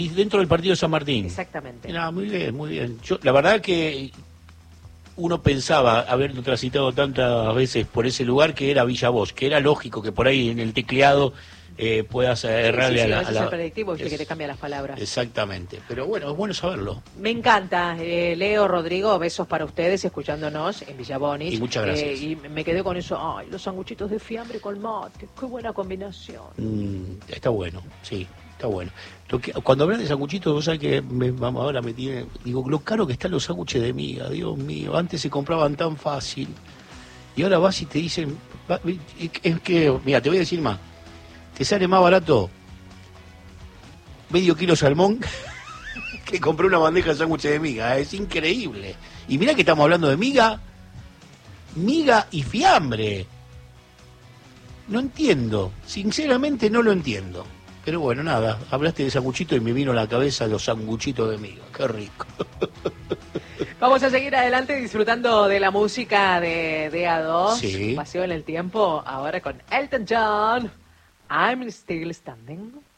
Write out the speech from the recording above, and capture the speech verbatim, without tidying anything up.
Y dentro del partido de San Martín. Exactamente. No, muy bien, muy bien. Yo, la verdad que uno pensaba, haberlo transitado tantas veces por ese lugar, que era Villa Bosch, que era lógico que por ahí en el tecleado eh, puedas errarle sí, sí, sí, a la... a veces a la... el predictivo, viste, es... que te cambia las palabras. Exactamente. Pero bueno, es bueno saberlo. Me encanta. Eh, Leo, Rodrigo, besos para ustedes escuchándonos en Villa Bonich. Y muchas gracias. Eh, y me quedé con eso. Ay, los sanguchitos de fiambre con mate. Qué buena combinación. Mm, está bueno, sí. Está bueno. Lo que, cuando hablan de sanguchitos, vos sabés que me, ahora me tiene... Digo, lo caro que están los sándwiches de miga, Dios mío. Antes se compraban tan fácil. Y ahora vas y te dicen... Es que, mira, te voy a decir más. Te sale más barato medio kilo salmón que comprar una bandeja de sándwiches de miga. Es increíble. Y mirá que estamos hablando de miga, miga y fiambre. No entiendo. Sinceramente no lo entiendo. Pero bueno, nada, hablaste de sanguchito y me vino a la cabeza los sanguchitos de miga. Qué rico. Vamos a seguir adelante disfrutando de la música de D A dos. Sí. Paseo en el tiempo, ahora con Elton John. I'm still standing.